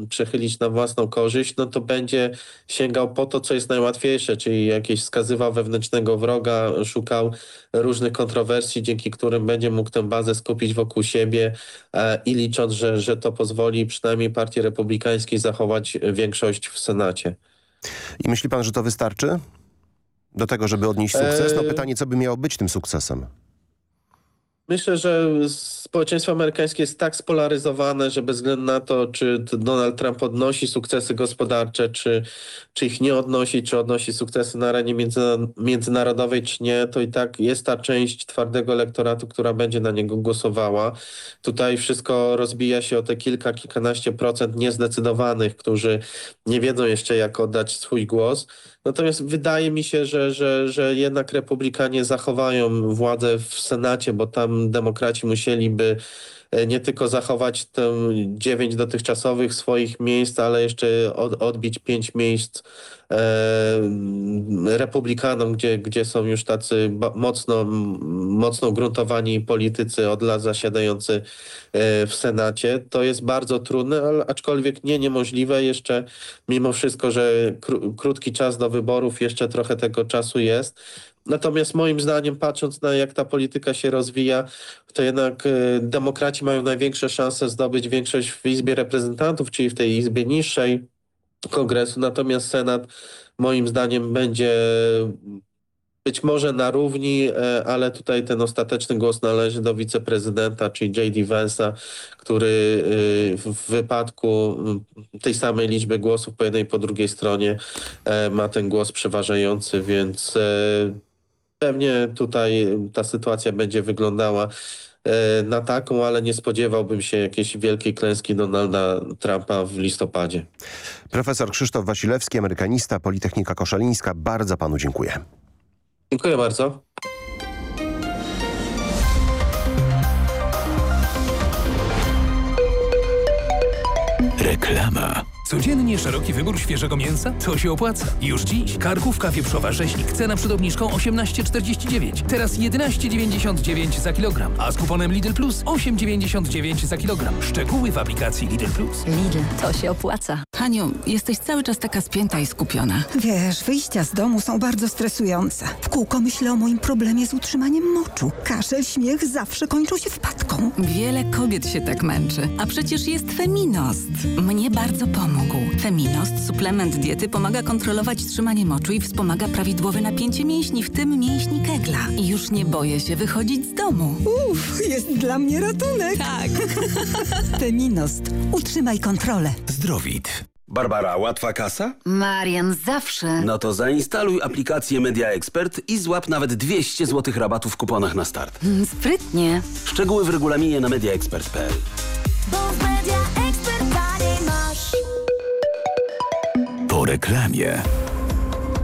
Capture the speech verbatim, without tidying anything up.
przechylić na własną korzyść, no to będzie sięgał po to, co jest najłatwiejsze, czyli jakieś wskazywał wewnętrznego wroga, szukał różnych kontrowersji, dzięki którym będzie mógł tę bazę skupić wokół siebie e, i licząc, że, że to pozwoli przynajmniej Partii Republikańskiej zachować większość w Senacie. I myśli pan, że to wystarczy do tego, żeby odnieść sukces? No pytanie, co by miało być tym sukcesem? Myślę, że społeczeństwo amerykańskie jest tak spolaryzowane, że bez względu na to, czy Donald Trump odnosi sukcesy gospodarcze, czy, czy ich nie odnosi, czy odnosi sukcesy na arenie międzynarodowej, czy nie, to i tak jest ta część twardego elektoratu, która będzie na niego głosowała. Tutaj wszystko rozbija się o te kilka, kilkanaście procent niezdecydowanych, którzy nie wiedzą jeszcze, jak oddać swój głos. Natomiast wydaje mi się, że, że, że jednak republikanie zachowają władzę w Senacie, bo tam demokraci musieliby nie tylko zachować te dziewięć dotychczasowych swoich miejsc, ale jeszcze od, odbić pięć miejsc e, republikanom, gdzie, gdzie są już tacy mocno, mocno gruntowani politycy od lat zasiadający e, w Senacie. To jest bardzo trudne, ale aczkolwiek nie niemożliwe. Jeszcze mimo wszystko, że kró, krótki czas do wyborów, jeszcze trochę tego czasu jest. Natomiast moim zdaniem, patrząc na jak ta polityka się rozwija, to jednak y, demokraci mają największe szanse zdobyć większość w Izbie Reprezentantów, czyli w tej Izbie niższej Kongresu. Natomiast Senat moim zdaniem będzie być może na równi, e, ale tutaj ten ostateczny głos należy do wiceprezydenta, czyli J D Vance'a, który y, w wypadku tej samej liczby głosów po jednej i po drugiej stronie e, ma ten głos przeważający, więc e, pewnie tutaj ta sytuacja będzie wyglądała e, na taką, ale nie spodziewałbym się jakiejś wielkiej klęski Donalda Trumpa w listopadzie. Profesor Krzysztof Wasilewski, amerykanista, Politechnika Koszalińska. Bardzo panu dziękuję. Dziękuję bardzo. Reklama. Codziennie szeroki wybór świeżego mięsa? To się opłaca. Już dziś karkówka wieprzowa rzeźnik. Cena przed obniżką osiemnaście czterdzieści dziewięć. Teraz jedenaście dziewięćdziesiąt dziewięć za kilogram. A z kuponem Lidl Plus osiem dziewięćdziesiąt dziewięć za kilogram. Szczegóły w aplikacji Lidl Plus. Lidl, to się opłaca. Haniu, jesteś cały czas taka spięta i skupiona. Wiesz, wyjścia z domu są bardzo stresujące. W kółko myślę o moim problemie z utrzymaniem moczu. Kaszel, śmiech zawsze kończą się wpadką. Wiele kobiet się tak męczy. A przecież jest Feminost. Mnie bardzo pomógł. Feminost, suplement diety, pomaga kontrolować trzymanie moczu i wspomaga prawidłowe napięcie mięśni, w tym mięśni kegla. I już nie boję się wychodzić z domu. Uff, jest dla mnie ratunek. Tak. Feminost. Utrzymaj kontrolę. Zdrowit. Barbara, łatwa kasa? Marian, zawsze. No to zainstaluj aplikację Media Expert i złap nawet dwieście złotych rabatu w kuponach na start. Mm, sprytnie. Szczegóły w regulaminie na mediaexpert kropka p l. Bo w Media Expert masz. Po reklamie.